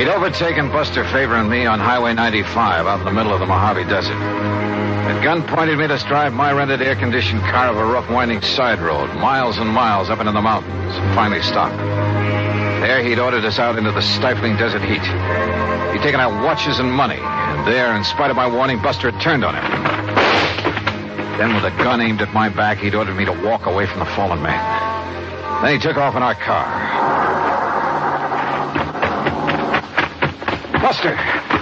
He'd overtaken Buster Favor and me on Highway 95 out in the middle of the Mojave Desert. At gunpoint, he'd made us drive my rented air-conditioned car over a rough, winding side road, miles and miles up into the mountains, and finally stopped. There, he'd ordered us out into the stifling desert heat. He'd taken our watches and money, and there, in spite of my warning, Buster had turned on him. Then, with a gun aimed at my back, he'd ordered me to walk away from the fallen man. Then he took off in our car. Buster!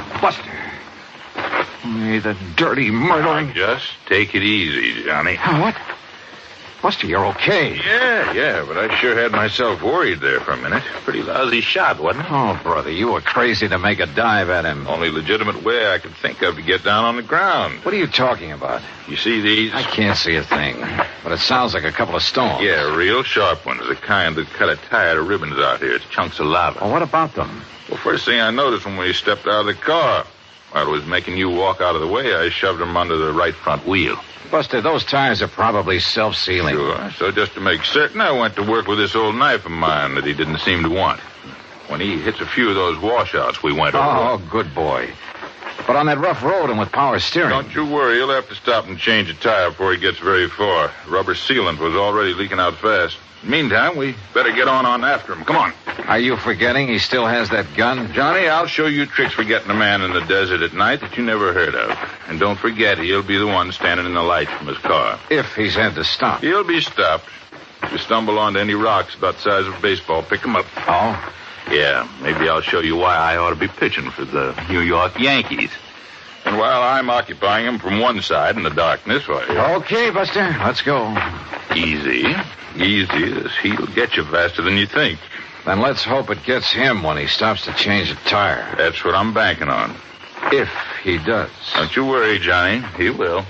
Hey, the dirty murdering... Just take it easy, Johnny. What? Buster, you're okay. Yeah, but I sure had myself worried there for a minute. Pretty lousy shot, wasn't it? Oh, brother, you were crazy to make a dive at him. Only legitimate way I could think of to get down on the ground. What are you talking about? You see these? I can't see a thing, but it sounds like a couple of stones. Yeah, real sharp ones. The kind that cut a tie to ribbons out here. It's chunks of lava. Well, what about them? Well, first thing I noticed when we stepped out of the car, while it was making you walk out of the way, I shoved them under the right front wheel. Buster, those tires are probably self-sealing. Sure. So just to make certain, I went to work with this old knife of mine that he didn't seem to want. When he hits a few of those washouts, we went over. Oh, good boy. But on that rough road and with power steering... Don't you worry. He'll have to stop and change a tire before he gets very far. Rubber sealant was already leaking out fast. Meantime, we better get on after him. Come on. Are you forgetting he still has that gun? Johnny, I'll show you tricks for getting a man in the desert at night that you never heard of. And don't forget, he'll be the one standing in the light from his car. If he's had to stop. He'll be stopped. If you stumble onto any rocks about the size of a baseball, pick them up. Oh? Yeah, maybe I'll show you why I ought to be pitching for the New York Yankees. And while I'm occupying him from one side in the darkness, why... Okay, Buster, let's go. Easy. This heat'll get you faster than you think. Then let's hope it gets him when he stops to change a tire. That's what I'm banking on. If he does. Don't you worry, Johnny. He will.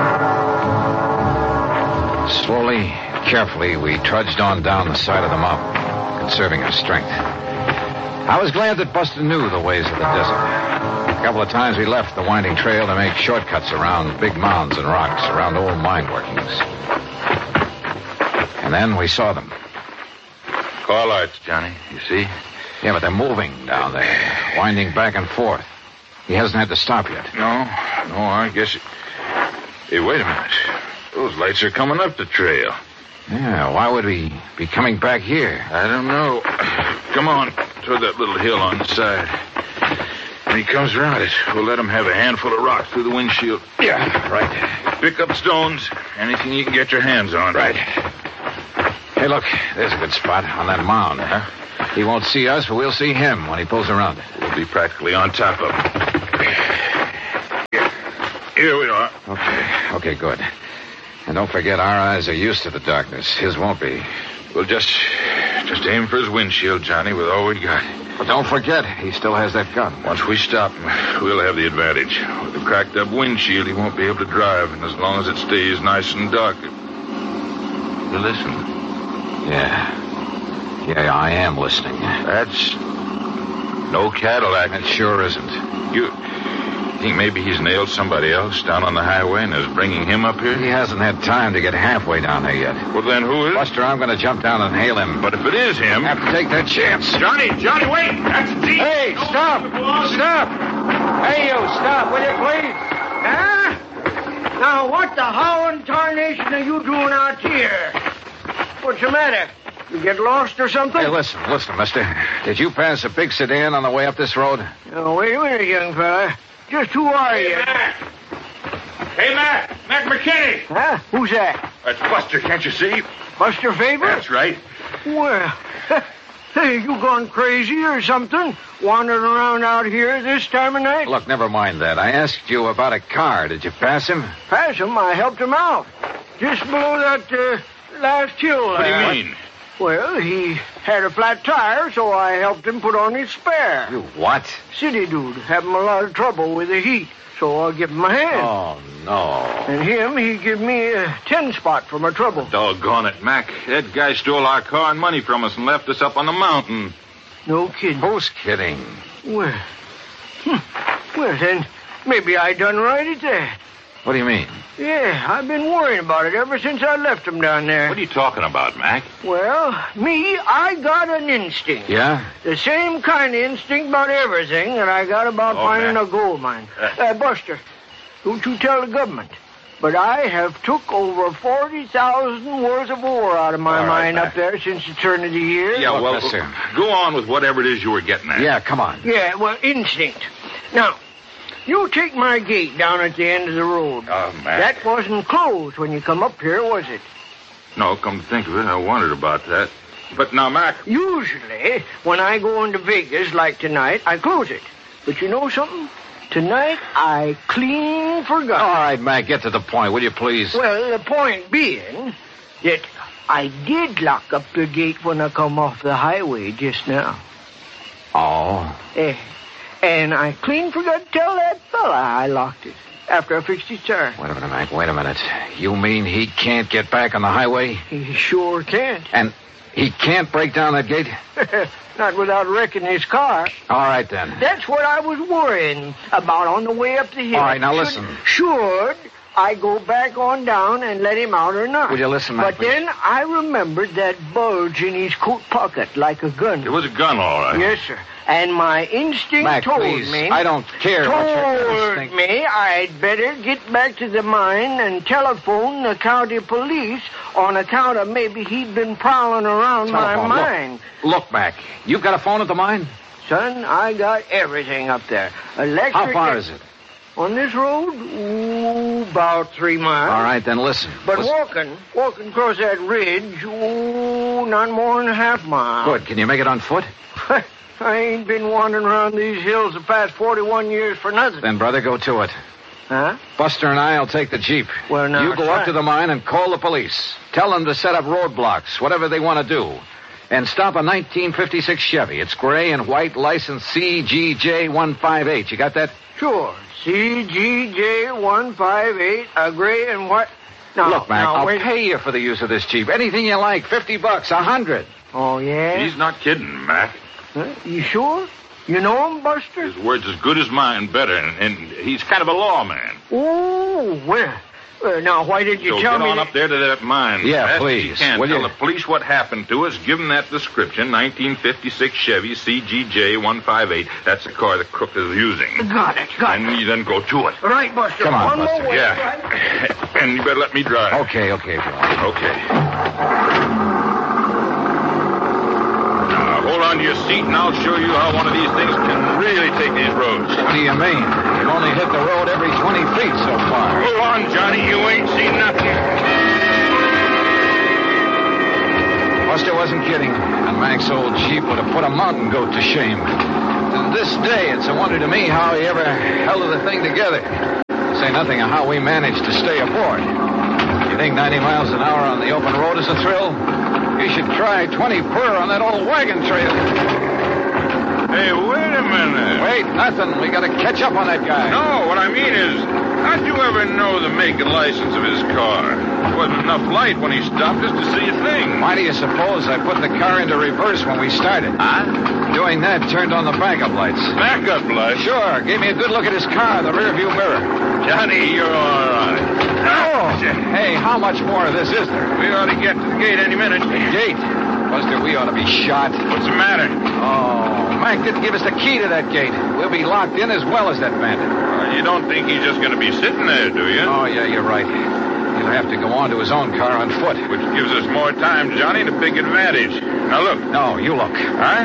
Slowly, carefully, we trudged on down the side of the mountain, conserving our strength. I was glad that Buster knew the ways of the desert. A couple of times we left the winding trail to make shortcuts around big mounds and rocks, around old mine workings. And then we saw them. Car lights, Johnny, you see? Yeah, but they're moving down there, winding back and forth. He hasn't had to stop yet. No, I guess... Hey, wait a minute. Those lights are coming up the trail. Yeah, why would he be coming back here? I don't know. Come on, toward that little hill on the side. When he comes around it, we'll let him have a handful of rocks through the windshield. Yeah, right. Pick up stones, anything you can get your hands on. Right. Hey, look, there's a good spot on that mound. Huh? He won't see us, but we'll see him when he pulls around it. We'll be practically on top of him. Here we are. Okay, good. And don't forget, our eyes are used to the darkness. His won't be. We'll just aim for his windshield, Johnny, with all we got. But don't forget, he still has that gun. Once we stop him, we'll have the advantage. With a cracked up windshield, he won't be able to drive, and as long as it stays nice and dark. You listen. Yeah, I am listening. That's no Cadillac. It sure isn't. You think maybe he's nailed somebody else down on the highway and is bringing him up here? He hasn't had time to get halfway down there yet. Well, then who is? Buster, I'm going to jump down and hail him. But if it is him... I have to take that chance. Johnny, wait! That's deep! Hey, stop! Hey, you, stop, will you, please? Huh? Now, what the howling tarnation are you doing out here? What's the matter? You get lost or something? Hey, listen, mister. Did you pass a big sedan on the way up this road? Oh, wait a minute, young fella. Just who are you? Hey, Mac! Mac McKinney! Huh? Who's that? That's Buster, can't you see? Buster Favor? That's right. Well, hey, you gone crazy or something? Wandering around out here this time of night? Look, never mind that. I asked you about a car. Did you pass him? Pass him? I helped him out. Just below that, last hill. What do you mean? Well, he had a flat tire, so I helped him put on his spare. You what? City dude, having a lot of trouble with the heat, so I give him a hand. Oh, no. And he give me a 10-spot for my trouble. Doggone it, Mac. That guy stole our car and money from us and left us up on the mountain. No kidding. Who's kidding? Well, then, maybe I done right at that. What do you mean? Yeah, I've been worrying about it ever since I left him down there. What are you talking about, Mac? Well, I got an instinct. Yeah? The same kind of instinct about everything that I got about finding a gold mine. Buster, don't you tell the government. But I have took over 40,000 worth of ore out of my mine up there since the turn of the year. Yeah, well, go on with whatever it is you were getting at. Yeah, come on. Yeah, well, instinct. Now, you take my gate down at the end of the road. Oh, Mac. That wasn't closed when you come up here, was it? No, come to think of it, I wondered about that. But now, Mac... Usually, when I go into Vegas like tonight, I close it. But you know something? Tonight, I clean forgot. All right, Mac, get to the point, will you please? Well, the point being that I did lock up the gate when I come off the highway just now. Oh? And I clean forgot to tell that fella I locked it after I fixed his tire. Wait a minute, Mac, wait a minute. You mean he can't get back on the highway? He sure can't. And he can't break down that gate? Not without wrecking his car. All right, then. That's what I was worrying about on the way up the hill. All right, now listen. Should I go back on down and let him out or not? Will you listen, Mac? But then I remembered that bulge in his coat pocket like a gun. It was a gun, all right. Yes, sir. And my instinct Mac, told please. me... I don't care what your instinct... me I'd better get back to the mine and telephone the county police on account of maybe he'd been prowling around my mine. Look, Mac, you've got a phone at the mine? Son, I got everything up there. Electric... How far is it? On this road? Ooh, about 3 miles. All right, then listen. But walking across that ridge, not more than a half mile. Good. Can you make it on foot? I ain't been wandering around these hills the past 41 years for nothing. Then, brother, go to it. Huh? Buster and I'll take the Jeep. Well, now, you go up to the mine and call the police. Tell them to set up roadblocks, whatever they want to do. And stop a 1956 Chevy. It's gray and white, license CGJ158. You got that? Sure. CGJ158, a gray and white... Now, look, Mac, I'll pay you for the use of this Jeep. Anything you like, $50, $100. Oh, yeah? He's not kidding, Mac. Huh? You sure? You know him, Buster? His word's as good as mine, better, and he's kind of a lawman. Oh, well, now, why did you tell me... get on up there to that mine. Yeah, please. Will you tell the police what happened to us? Give them that description, 1956 Chevy CGJ158. That's the car the crook is using. Got it. And you then go to it. Right, Buster. Come on, One Buster. more way, Yeah. right? And you better let me drive. Okay, bro. Okay. Now, hold on to your seat, and I'll show you how one of these things can really take these roads. What do you mean? You've only hit the road every 20 feet so far. Hold on, Johnny. You ain't seen nothing. Buster wasn't kidding. And Mac's old Jeep would have put a mountain goat to shame. To this day, it's a wonder to me how he ever held the thing together. To say nothing of how we managed to stay aboard. You think 90 miles an hour on the open road is a thrill? You should try 20 per on that old wagon trail. Hey, wait a minute. Wait, nothing. We got to catch up on that guy. No, what I mean is, how'd you ever know the make and license of his car? There wasn't enough light when he stopped us to see a thing. Why do you suppose I put the car into reverse when we started? Huh? Doing that turned on the backup lights. Backup light? Sure. Gave me a good look at his car, the rearview mirror. Johnny, you're all right. Oh! Hey, how much more of this is there? We ought to get to the gate any minute. The gate? Buster, we ought to be shot. What's the matter? Oh, Mac didn't give us the key to that gate. We'll be locked in as well as that bandit. You don't think he's just going to be sitting there, do you? Oh, yeah, you're right. He'll have to go on to his own car on foot. Which gives us more time, Johnny, to big advantage. Now, look. No, you look. Huh?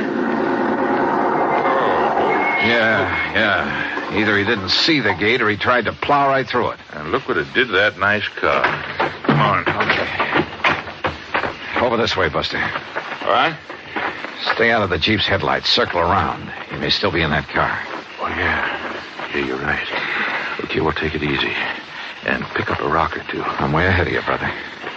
Yeah. Either he didn't see the gate or he tried to plow right through it. And look what it did to that nice car. Come on. Okay. Over this way, Buster. All right? Stay out of the Jeep's headlights. Circle around. He may still be in that car. Oh, yeah. Yeah, you're right. Okay, we'll take it easy. And pick up a rock or two. I'm way ahead of you, brother.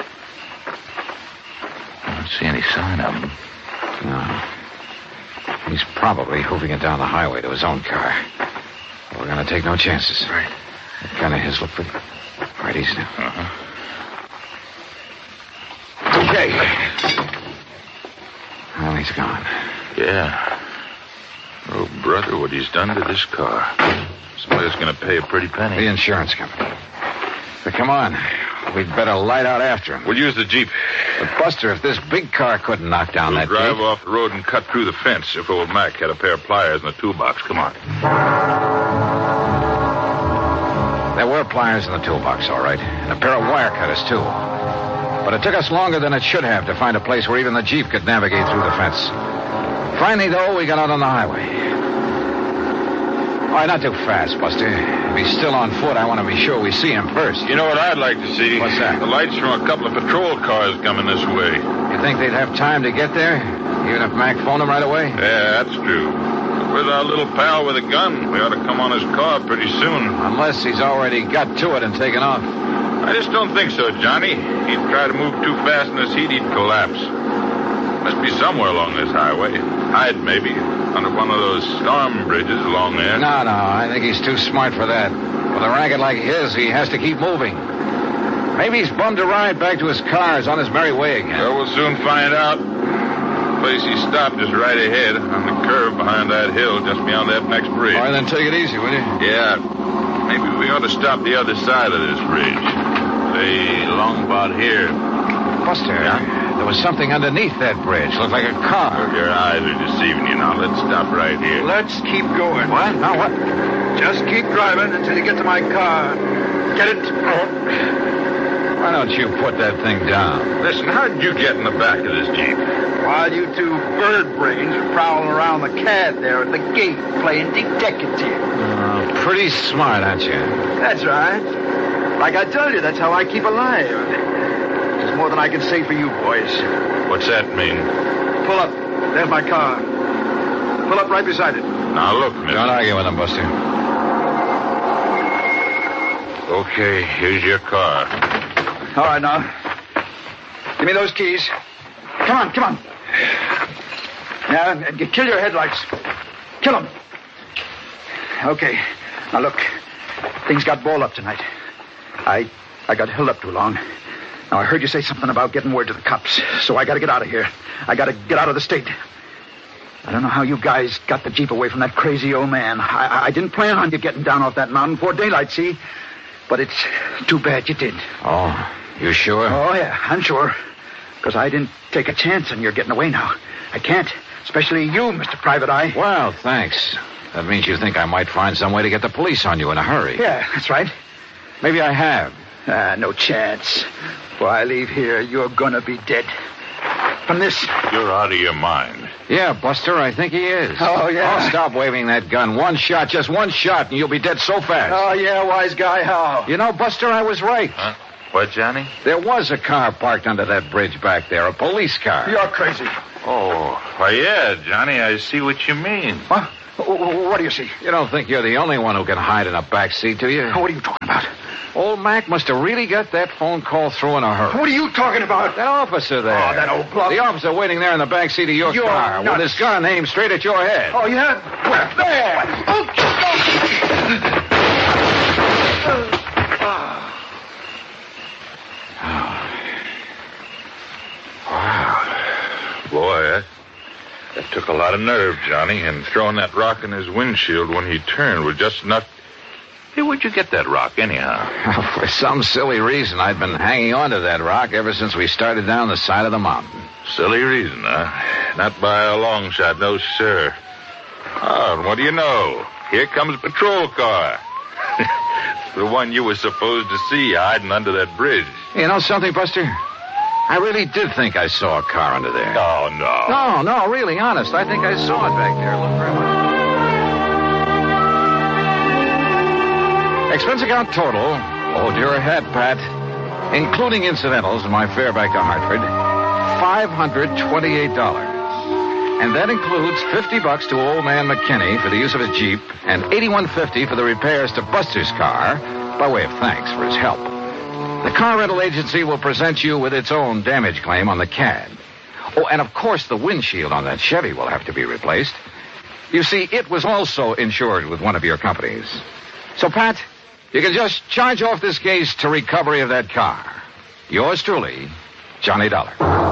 I don't see any sign of him. No. He's probably hoofing it down the highway to his own car. We're going to take no chances. Right. That kind of his look pretty... Right, easy now. Uh-huh. Okay. Well, he's gone. Yeah. Oh, brother, what he's done to this car. Somebody's going to pay a pretty penny. The insurance company. Buster, come on. We'd better light out after him. We'll use the Jeep. But, Buster, if this big car couldn't knock down We'll that drive gate... off the road and cut through the fence if old Mac had a pair of pliers in the toolbox. Come on. There were pliers in the toolbox, all right. And a pair of wire cutters, too. But it took us longer than it should have to find a place where even the Jeep could navigate through the fence. Finally, though, we got out on the highway. All right, not too fast, Buster. If he's still on foot, I want to be sure we see him first. You know what I'd like to see? What's that? The lights from a couple of patrol cars coming this way. You think they'd have time to get there? Even if Mac phoned them right away? Yeah, that's true. With our little pal with a gun, we ought to come on his car pretty soon. Unless he's already got to it and taken off. I just don't think so, Johnny. He'd try to move too fast in this heat, he'd collapse. Must be somewhere along this highway. Hide, maybe, under one of those storm bridges along there. No, I think he's too smart for that. With a racket like his, he has to keep moving. Maybe he's bummed a ride back to his cars on his merry way again. Well, we'll soon find out. The place he stopped is right ahead, on the curve behind that hill, just beyond that next bridge. All right, then take it easy, will you? Yeah. Maybe we ought to stop the other side of this bridge. Say, along about here. Buster, there was something underneath that bridge. Looked like a car. Your eyes are deceiving you now. Let's stop right here. Let's keep going. What? Now what? Just keep driving until you get to my car. Get it? Why don't you put that thing down? Listen, how did you get in the back of this Jeep? While you two bird brains are prowling around the cad there at the gate playing detective. Pretty smart, aren't you? That's right. Like I told you, that's how I keep alive. There's more than I can say for you boys. What's that mean? Pull up. There's my car. Pull up right beside it. Now, look, mister. Don't argue with him, Buster. Okay, here's your car. All right, now. Give me those keys. Come on. Now, kill your headlights. Kill them. Okay. Now, look. Things got balled up tonight. I got held up too long. Now, I heard you say something about getting word to the cops, so I got to get out of here. I got to get out of the state. I don't know how you guys got the Jeep away from that crazy old man. I didn't plan on you getting down off that mountain before daylight, see? But it's too bad you did. Oh, you sure? Oh, yeah, I'm sure. Because I didn't take a chance on your getting away now. I can't. Especially you, Mr. Private Eye. Well, thanks. That means you think I might find some way to get the police on you in a hurry. Yeah, that's right. Maybe I have. No chance. Before I leave here, you're gonna be dead. From this. You're out of your mind. Yeah, Buster, I think he is. Oh, yeah? Oh, stop waving that gun. One shot, just one shot, and you'll be dead so fast. Oh, yeah, wise guy, how? You know, Buster, I was right. Huh? What, Johnny? There was a car parked under that bridge back there, a police car. You're crazy. Oh, why, yeah, Johnny, I see what you mean. What? What do you see? You don't think you're the only one who can hide in a back seat, do you? What are you talking about? Old Mac must have really got that phone call through in a hurry. What are you talking about? That officer there. Oh, that old bluff. The officer waiting there in the back seat of your You're car nuts. with his gun aimed straight at your head. Oh, yeah? Where? There! Wow. Boy, that took a lot of nerve, Johnny, and throwing that rock in his windshield when he turned was just enough. Hey, where'd you get that rock, anyhow? For some silly reason, I'd been hanging on to that rock ever since we started down the side of the mountain. Silly reason, huh? Not by a long shot, no, sir. Oh, and what do you know? Here comes a patrol car. The one you were supposed to see hiding under that bridge. You know something, Buster? I really did think I saw a car under there. Oh, no. No, really, honest. I think I saw it back there. Look very much. Expense account total, hold your head, Pat, including incidentals and my fare back to Hartford, $528. And that includes $50 to old man McKinney for the use of his Jeep and $81.50 for the repairs to Buster's car by way of thanks for his help. The car rental agency will present you with its own damage claim on the CAD. Oh, and of course the windshield on that Chevy will have to be replaced. You see, it was also insured with one of your companies. So, Pat, you can just charge off this case to recovery of that car. Yours truly, Johnny Dollar.